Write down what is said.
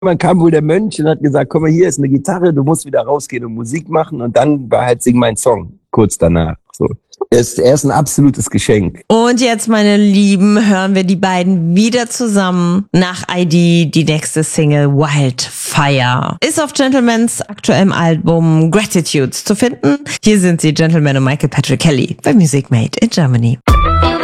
irgendwann kam wohl der Mönch und hat gesagt, komm mal, hier ist eine Gitarre, du musst wieder rausgehen und Musik machen. Und dann war halt Sing mein Song, kurz danach. So. Er ist ein absolutes Geschenk. Und jetzt, meine Lieben, hören wir die beiden wieder zusammen nach ID, die nächste Single Wildfire. Ist auf Gentlemans aktuellem Album Gratitudes zu finden. Hier sind sie, Gentleman und Michael Patrick Kelly bei Music Made in Germany.